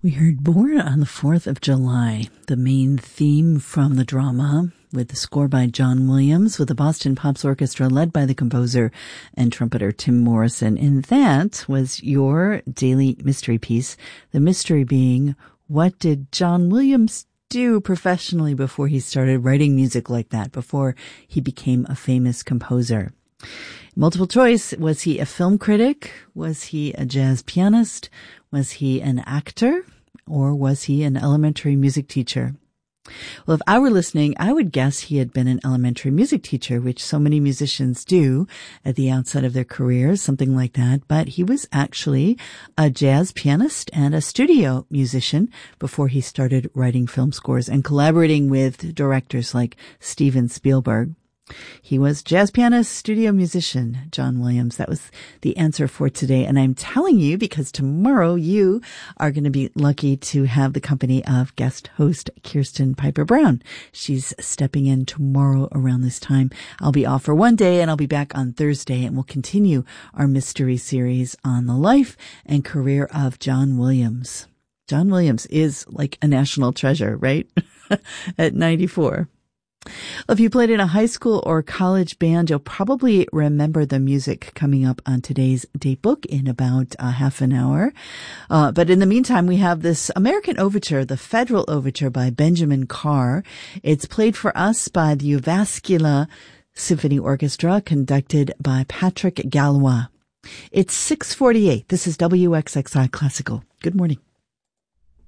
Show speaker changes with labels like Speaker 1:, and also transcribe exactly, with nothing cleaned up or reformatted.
Speaker 1: We heard Born on the fourth of July, the main theme from the drama, with the score by John Williams, with the Boston Pops Orchestra led by the composer and trumpeter Tim Morrison. And that was your daily mystery piece. The mystery being, what did John Williams do professionally before he started writing music like that, before he became a famous composer? Multiple choice. Was he a film critic? Was he a jazz pianist? Was he an actor? Or was he an elementary music teacher? Well, if I were listening, I would guess he had been an elementary music teacher, which so many musicians do at the outset of their careers, something like that. But he was actually a jazz pianist and a studio musician before he started writing film scores and collaborating with directors like Steven Spielberg. He was jazz pianist, studio musician, John Williams. That was the answer for today. And I'm telling you because tomorrow you are going to be lucky to have the company of guest host Kirsten Piper Brown. She's stepping in tomorrow around this time. I'll be off for one day and I'll be back on Thursday, and we'll continue our mystery series on the life and career of John Williams. John Williams is like a national treasure, right? At ninety-four. If you played in a high school or college band, you'll probably remember the music coming up on today's date book in about a half an hour. Uh, but in the meantime, we have this American Overture, the Federal Overture by Benjamin Carr. It's played for us by the Uvascular Symphony Orchestra, conducted by Patrick Gallois. It's six forty-eight. This is W X X I Classical. Good morning.